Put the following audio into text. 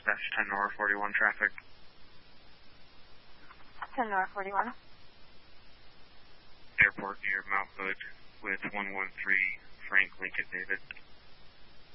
dispatch 10 Nora 41 traffic. 10 Nora 41. Airport near Mount Hood with 113 Frank Lincoln David.